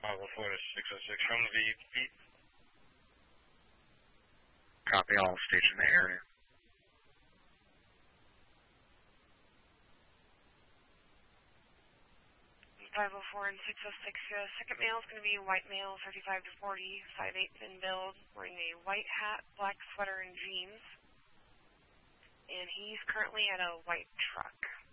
4 to 606 from the beat. Copy, all station in the area. 504 and 606. Second male is going to be white male, 35 to 40, 5'8" thin build, wearing a white hat, black sweater, and jeans. And he's currently at a white truck.